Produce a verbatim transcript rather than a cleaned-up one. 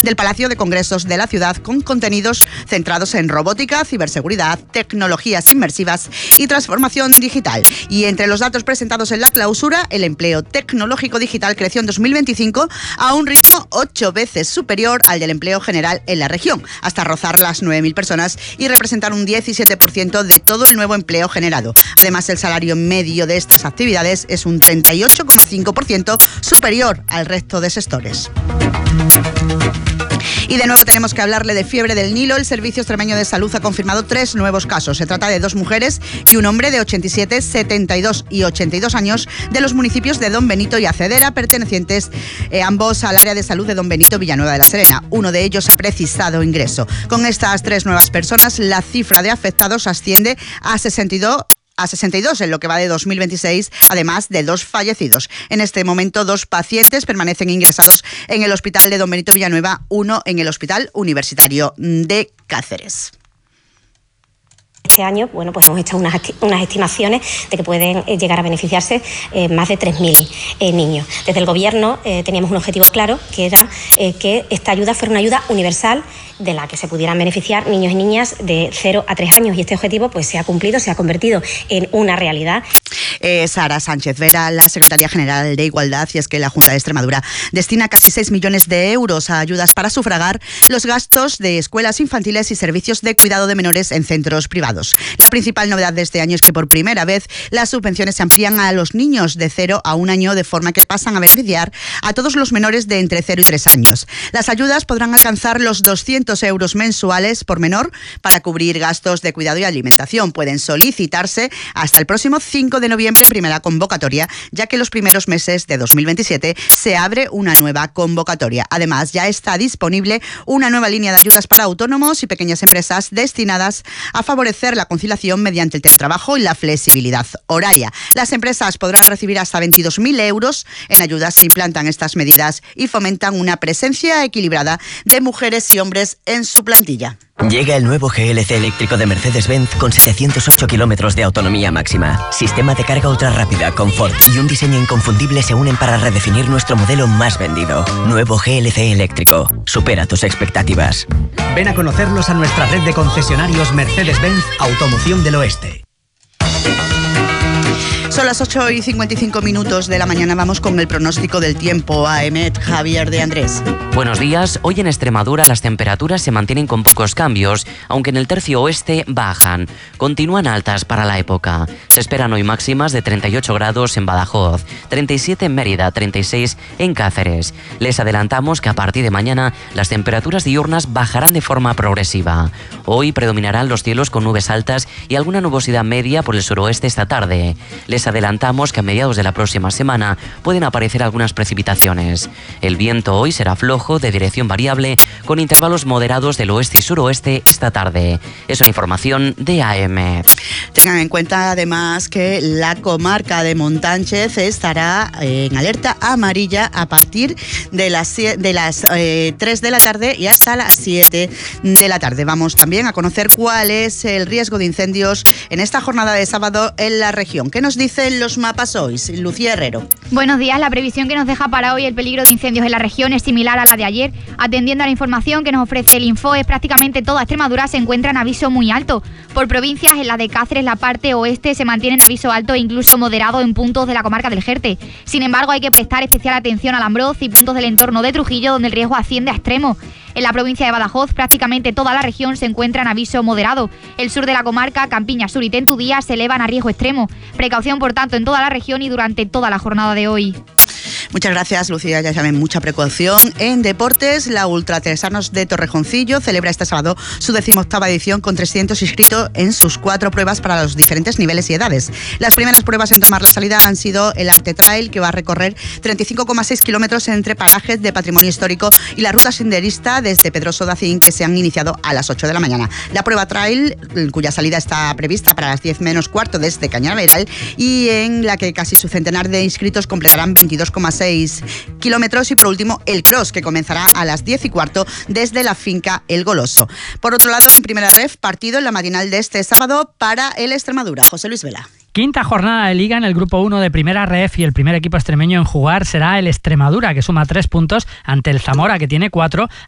del Palacio de Congresos de la ciudad, con contenidos centrados en robótica, ciberseguridad, tecnologías inmersivas y transformación digital. Y entre los datos presentados en la clausura, el empleo tecnológico digital creció en dos mil veinticinco a un ritmo ocho veces superior al del empleo general en la región, hasta rozar las nueve mil personas y representar un diecisiete por ciento de todo el nuevo empleo generado. Además, el salario medio de estas actividades es un treinta y ocho coma cinco por ciento superior al resto de sectores. Y de nuevo tenemos que hablarle de fiebre del Nilo. El Servicio Extremeño de Salud ha confirmado tres nuevos casos. Se trata de dos mujeres y un hombre de ochenta y siete, setenta y dos y ochenta y dos años de los municipios de Don Benito y Acedera, pertenecientes eh, ambos al área de salud de Don Benito, Villanueva de la Serena. Uno de ellos ha precisado ingreso. Con estas tres nuevas personas, la cifra de afectados asciende a sesenta y dos a sesenta y dos en lo que va de dos mil veintiséis, además de dos fallecidos. En este momento, dos pacientes permanecen ingresados en el Hospital de Don Benito Villanueva, uno en el Hospital Universitario de Cáceres. Este año, bueno, pues hemos hecho unas, unas estimaciones de que pueden eh, llegar a beneficiarse eh, más de tres mil eh, niños. Desde el Gobierno eh, teníamos un objetivo claro, que era eh, que esta ayuda fuera una ayuda universal de la que se pudieran beneficiar niños y niñas de cero a tres años. Y este objetivo pues se ha cumplido, se ha convertido en una realidad. Eh, Sara Sánchez Vera, la Secretaria General de Igualdad, y es que la Junta de Extremadura destina casi seis millones de euros a ayudas para sufragar los gastos de escuelas infantiles y servicios de cuidado de menores en centros privados. La principal novedad de este año es que por primera vez las subvenciones se amplían a los niños de cero a un año, de forma que pasan a beneficiar a todos los menores de entre cero y tres años. Las ayudas podrán alcanzar los doscientos euros mensuales por menor para cubrir gastos de cuidado y alimentación. Pueden solicitarse hasta el próximo cinco de noviembre en primera convocatoria, ya que los primeros meses de dos mil veintisiete se abre una nueva convocatoria. Además, ya está disponible una nueva línea de ayudas para autónomos y pequeñas empresas destinadas a favorecer la conciliación mediante el teletrabajo y la flexibilidad horaria. Las empresas podrán recibir hasta veintidós mil euros en ayudas si implantan estas medidas y fomentan una presencia equilibrada de mujeres y hombres en su plantilla. Llega el nuevo G L C eléctrico de Mercedes-Benz con setecientos ocho kilómetros de autonomía máxima. Sistema de carga ultra rápida, confort y un diseño inconfundible se unen para redefinir nuestro modelo más vendido. Nuevo G L C eléctrico. Supera tus expectativas. Ven a conocerlos a nuestra red de concesionarios Mercedes-Benz Automoción del Oeste. Son las ocho y cincuenta y cinco minutos de la mañana. Vamos con el pronóstico del tiempo. A EMET, Javier de Andrés. Buenos días. Hoy en Extremadura las temperaturas se mantienen con pocos cambios, aunque en el tercio oeste bajan. Continúan altas para la época. Se esperan hoy máximas de treinta y ocho grados en Badajoz, treinta y siete en Mérida, treinta y seis en Cáceres. Les adelantamos que a partir de mañana las temperaturas diurnas bajarán de forma progresiva. Hoy predominarán los cielos con nubes altas y alguna nubosidad media por el suroeste esta tarde. Les adelantamos que a mediados de la próxima semana pueden aparecer algunas precipitaciones. El viento hoy será flojo, de dirección variable, con intervalos moderados del oeste y suroeste esta tarde. Es una información de A M. Tengan en cuenta además que la comarca de Montánchez estará en alerta amarilla a partir de las, de las eh, tres de la tarde y hasta las siete de la tarde. Vamos también a conocer cuál es el riesgo de incendios en esta jornada de sábado en la región. ¿Qué nos dicen los mapas hoy? Lucía Herrero. Buenos días. La previsión que nos deja para hoy el peligro de incendios en la región es similar a la de ayer. Atendiendo a la información que nos ofrece el Infoes, prácticamente toda Extremadura se encuentra en aviso muy alto. Por provincias, en la de Cáceres, la parte oeste, se mantiene en aviso alto e incluso moderado en puntos de la comarca del Jerte. Sin embargo, hay que prestar especial atención al Ambroz y puntos del entorno de Trujillo, donde el riesgo asciende a extremo. En la provincia de Badajoz, prácticamente toda la región se encuentra en aviso moderado. El sur de la comarca, Campiña Sur y Tentudía se elevan a riesgo extremo. Precaución, por tanto, en toda la región y durante toda la jornada de hoy. Muchas gracias, Lucía. Ya saben, mucha precaución. En deportes, la Ultratesanos de Torrejoncillo celebra este sábado su decimoctava edición con trescientos inscritos en sus cuatro pruebas para los diferentes niveles y edades. Las primeras pruebas en tomar la salida han sido el Arte Trail, que va a recorrer treinta y cinco coma seis kilómetros entre parajes de patrimonio histórico, y la ruta senderista desde Pedroso de Acín, que se han iniciado a las ocho de la mañana. La prueba Trail, cuya salida está prevista para las diez menos cuarto desde Cañaveral, y en la que casi su centenar de inscritos completarán veintidós coma seis kilómetros, y por último el Cross, que comenzará a las diez y cuarto desde la finca El Goloso. Por otro lado, en primera ref, partido en la matinal de este sábado para el Extremadura. José Luis Vela. Quinta jornada de Liga en el Grupo uno de Primera Ref, y el primer equipo extremeño en jugar será el Extremadura, que suma tres puntos ante el Zamora, que tiene cuatro,